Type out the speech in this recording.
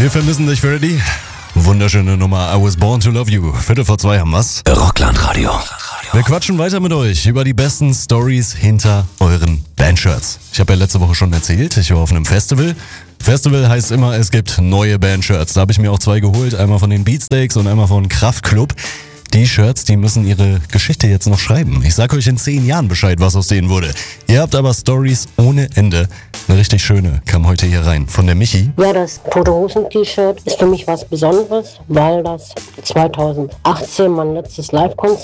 Wir vermissen dich, Freddy. Wunderschöne Nummer, I Was Born to Love You. 2:15 haben wir's. Rockland-Radio. Wir quatschen weiter mit euch über die besten Stories hinter euren Bandshirts. Ich habe ja letzte Woche schon erzählt, ich war auf einem Festival. Festival heißt immer, es gibt neue Bandshirts. Da habe ich mir auch 2 geholt, einmal von den Beatsteaks und einmal von Kraftklub. Die Shirts, die müssen ihre Geschichte jetzt noch schreiben. Ich sag euch in 10 Jahren Bescheid, was aus denen wurde. Ihr habt aber Stories ohne Ende. Eine richtig schöne kam heute hier rein. Von der Michi. Ja, das Tote Hosen T-Shirt ist für mich was Besonderes, weil das 2018 mein letztes Live-Konzert